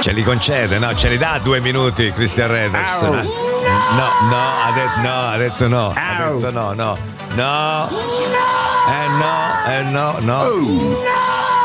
Ce li concede, no? Ce li dà 2 minuti Christian Redex. Au. Ha detto no. Ha detto no. No. No. No.